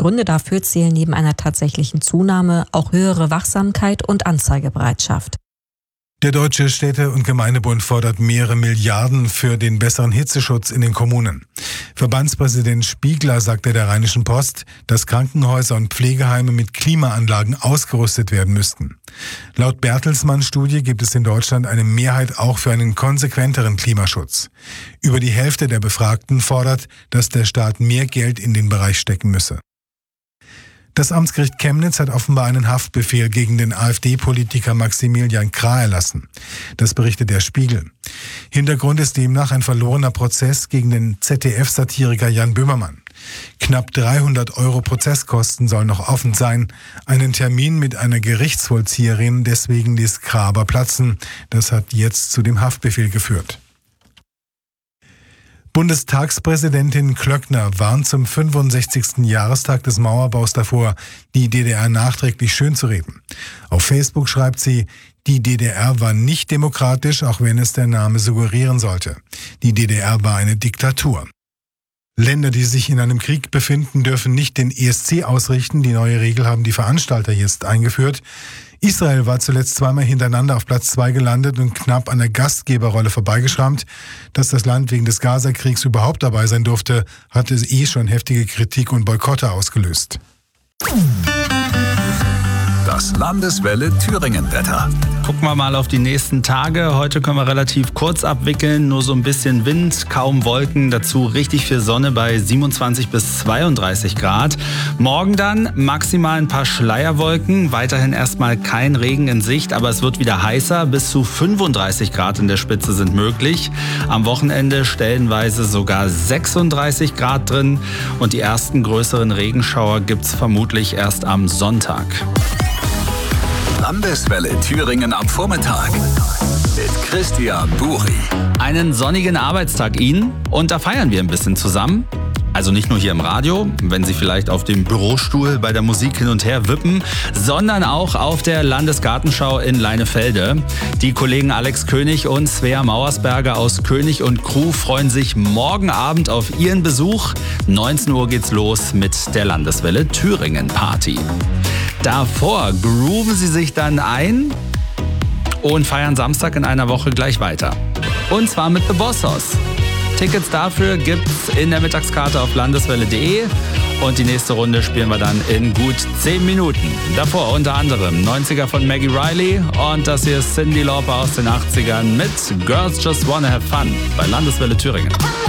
Gründe dafür zählen neben einer tatsächlichen Zunahme auch höhere Wachsamkeit und Anzeigebereitschaft. Der Deutsche Städte- und Gemeindebund fordert mehrere Milliarden für den besseren Hitzeschutz in den Kommunen. Verbandspräsident Spiegler sagte der Rheinischen Post, dass Krankenhäuser und Pflegeheime mit Klimaanlagen ausgerüstet werden müssten. Laut Bertelsmann-Studie gibt es in Deutschland eine Mehrheit auch für einen konsequenteren Klimaschutz. Über die Hälfte der Befragten fordert, dass der Staat mehr Geld in den Bereich stecken müsse. Das Amtsgericht Chemnitz hat offenbar einen Haftbefehl gegen den AfD-Politiker Maximilian Krah erlassen. Das berichtet der Spiegel. Hintergrund ist demnach ein verlorener Prozess gegen den ZDF-Satiriker Jan Böhmermann. Knapp 300 € Prozesskosten sollen noch offen sein. Einen Termin mit einer Gerichtsvollzieherin deswegen ließ Krah aber platzen. Das hat jetzt zu dem Haftbefehl geführt. Bundestagspräsidentin Klöckner warnt zum 65. Jahrestag des Mauerbaus davor, die DDR nachträglich schönzureden. Auf Facebook schreibt sie, die DDR war nicht demokratisch, auch wenn es der Name suggerieren sollte. Die DDR war eine Diktatur. Länder, die sich in einem Krieg befinden, dürfen nicht den ESC ausrichten. Die neue Regel haben die Veranstalter jetzt eingeführt. Israel war zuletzt zweimal hintereinander auf Platz 2 gelandet und knapp an der Gastgeberrolle vorbeigeschrammt. Dass das Land wegen des Gaza-Kriegs überhaupt dabei sein durfte, hatte schon heftige Kritik und Boykotte ausgelöst. Das Landeswelle Thüringen-Wetter. Gucken wir mal auf die nächsten Tage. Heute können wir relativ kurz abwickeln, nur so ein bisschen Wind, kaum Wolken, dazu richtig viel Sonne bei 27 bis 32 Grad. Morgen dann maximal ein paar Schleierwolken, weiterhin erstmal kein Regen in Sicht, aber es wird wieder heißer, bis zu 35 Grad in der Spitze sind möglich. Am Wochenende stellenweise sogar 36 Grad drin und die ersten größeren Regenschauer gibt's vermutlich erst am Sonntag. Landeswelle Thüringen am Vormittag mit Christian Buri. Einen sonnigen Arbeitstag Ihnen und da feiern wir ein bisschen zusammen. Also nicht nur hier im Radio, wenn Sie vielleicht auf dem Bürostuhl bei der Musik hin und her wippen, sondern auch auf der Landesgartenschau in Leinefelde. Die Kollegen Alex König und Svea Mauersberger aus König und Crew freuen sich morgen Abend auf Ihren Besuch. 19 Uhr geht's los mit der Landeswelle Thüringen Party. Davor grooven Sie sich dann ein und feiern Samstag in einer Woche gleich weiter. Und zwar mit The Boss Hoss. Tickets dafür gibt's in der Mittagskarte auf landeswelle.de und die nächste Runde spielen wir dann in gut 10 Minuten. Davor unter anderem 90er von Maggie Riley und das hier ist Cyndi Lauper aus den 80ern mit Girls Just Wanna Have Fun bei Landeswelle Thüringen.